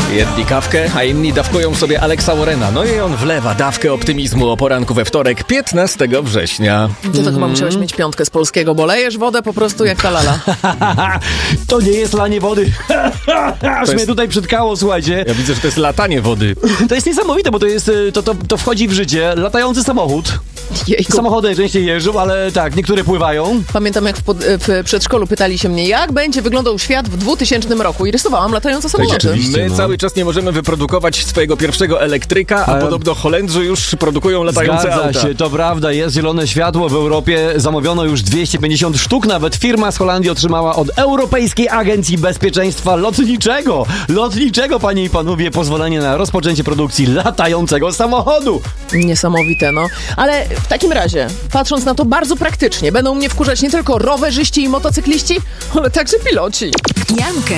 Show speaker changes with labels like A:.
A: Jedni kawkę, a inni dawkują sobie Alexa Warrena. No i on wlewa dawkę optymizmu o poranku we wtorek, 15 września.
B: Ty to chyba musiałeś mieć 5 z polskiego, bo lejesz wodę po prostu jak ta lala.
C: To nie jest lanie wody. Aż mnie tutaj przytkało, słuchajcie.
A: Ja widzę, że to jest latanie wody.
C: To jest niesamowite, bo to jest, to wchodzi w życie. Latający samochód.
B: Jejku.
C: Samochody najczęściej jeżdżą, ale tak, niektóre pływają.
B: Pamiętam, jak w przedszkolu pytali się mnie, jak będzie wyglądał świat w 2000 roku i rysowałam latające samoloty.
C: rzeczywiście.
A: My cały czas nie możemy wyprodukować swojego pierwszego elektryka, a podobno Holendrzy już produkują latające auta.
C: Zgadza się, to prawda, jest zielone światło w Europie. Zamówiono już 250 sztuk. Nawet firma z Holandii otrzymała od Europejskiej Agencji Bezpieczeństwa Lotniczego, panie i panowie, pozwolenie na rozpoczęcie produkcji latającego samochodu.
B: Niesamowite, no. Ale w takim razie, patrząc na to bardzo praktycznie, będą mnie wkurzać nie tylko rowerzyści i motocykliści, ale także piloci.
D: Jankę